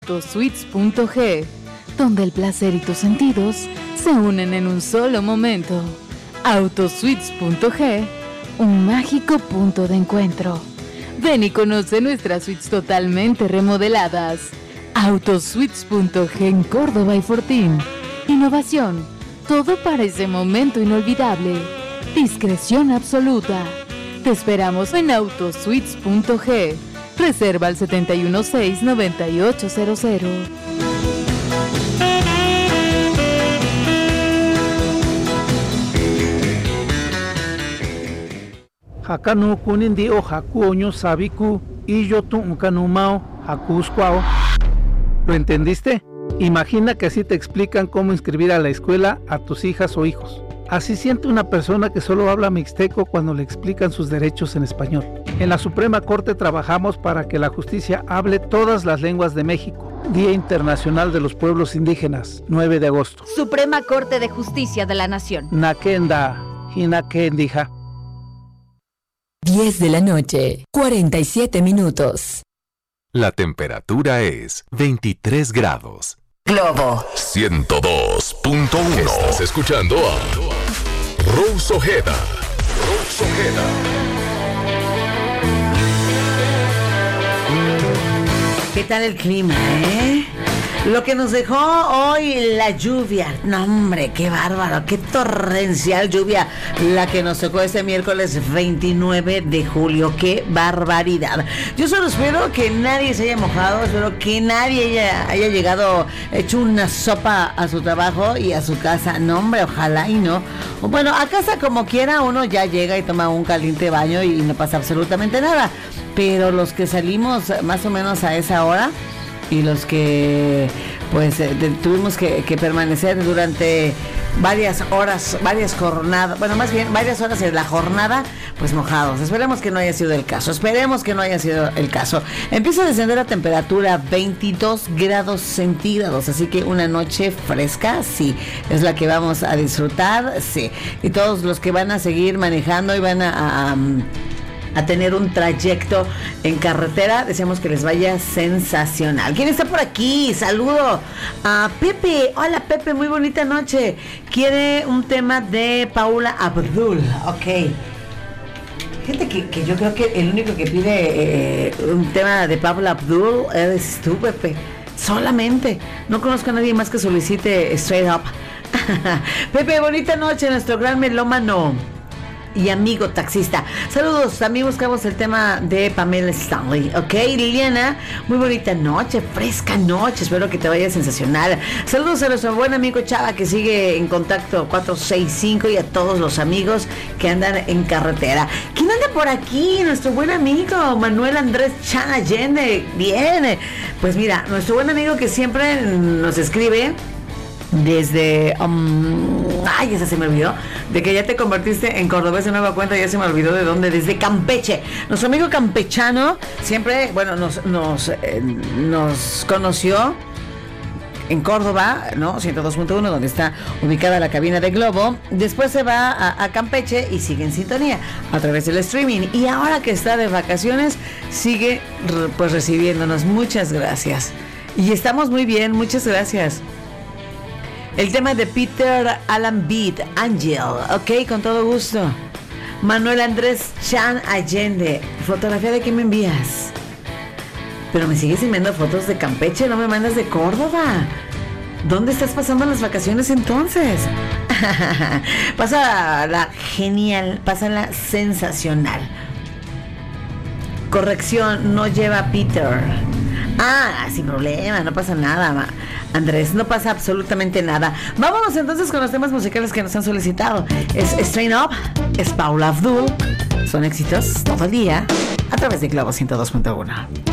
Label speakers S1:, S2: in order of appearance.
S1: Autosuites.g, donde el placer y tus sentidos se unen en un solo momento. Autosuites.g, un mágico punto de encuentro. Ven y conoce nuestras suites totalmente remodeladas. Autosuites.g en Córdoba y Fortín. Innovación, todo para ese momento inolvidable. Discreción absoluta. Te esperamos en Autosuites.g. Reserva al 716-9800.
S2: Hakanu kunindi o hakuoño sabiku y yo tu unkanumao hakuskwao. ¿Lo entendiste? Imagina que así te explican cómo inscribir a la escuela a tus hijas o hijos. Así siente una persona que solo habla mixteco cuando le explican sus derechos en español. En la Suprema Corte trabajamos para que la justicia hable todas las lenguas de México. Día Internacional de los Pueblos Indígenas, 9 de agosto.
S3: Suprema Corte de Justicia de la Nación.
S2: Nakenda, Hinakendija.
S4: 10 de la noche, 47 minutos.
S5: La temperatura es 23 grados.
S4: Globo
S5: 102.1. Estás escuchando a Rose Ojeda. Rose Ojeda.
S6: ¿Qué tal el clima, Lo que nos dejó hoy la lluvia. No, hombre, qué bárbaro, qué torrencial lluvia la que nos tocó este miércoles 29 de julio. Qué barbaridad. Yo solo espero que nadie se haya mojado, espero que nadie haya llegado hecho una sopa a su trabajo y a su casa. No, hombre, ojalá y no. Bueno, a casa como quiera uno ya llega y toma un caliente baño y no pasa absolutamente nada. Pero los que salimos más o menos a esa hora y los que pues tuvimos que permanecer durante varias horas, varias jornadas, bueno, más bien varias horas de la jornada, pues mojados. Esperemos que no haya sido el caso, Empieza a descender la temperatura 22 grados centígrados, así que una noche fresca, sí, es la que vamos a disfrutar, sí. Y todos los que van a seguir manejando y van a tener un trayecto en carretera, deseamos que les vaya sensacional. ¿Quién está por aquí? Saludo a Pepe. Hola Pepe, muy bonita noche. Quiere un tema de Paula Abdul. Ok. Fíjate que yo creo que el único que pide un tema de Paula Abdul eres tú, Pepe. Solamente. No conozco a nadie más que solicite Straight Up. Pepe, bonita noche, nuestro gran melómano y amigo taxista. Saludos, también buscamos el tema de Pamela Stanley, ok. Liliana, muy bonita noche, fresca noche, espero que te vaya sensacional. Saludos a nuestro buen amigo Chava que sigue en contacto 465 y a todos los amigos que andan en carretera. ¿Quién anda por aquí? Nuestro buen amigo Manuel Andrés Chan Allende. Bien, pues mira, nuestro buen amigo que siempre nos escribe desde esa se me olvidó, de que ya te convertiste en cordobés de nueva cuenta, ya se me olvidó de dónde, desde Campeche. Nuestro amigo campechano siempre, bueno, nos conoció en Córdoba, ¿no? 102.1, donde está ubicada la cabina de Globo. Después se va a Campeche y sigue en sintonía a través del streaming. Y ahora que está de vacaciones, sigue pues recibiéndonos. Muchas gracias. Y estamos muy bien, muchas gracias. El tema de Peter Allen Beat, Angel, ok, con todo gusto. Manuel Andrés Chan Allende, ¿fotografía de qué me envías? Pero me sigues enviando fotos de Campeche, no me mandas de Córdoba. ¿Dónde estás pasando las vacaciones entonces? Pásala genial, pásala sensacional. Corrección, no lleva Peter. Sin problema, no pasa nada, Andrés, no pasa absolutamente nada. Vámonos entonces con los temas musicales que nos han solicitado. Es Straight Up, es Paula Abdul. Son éxitos todo el día a través de Globo 102.1.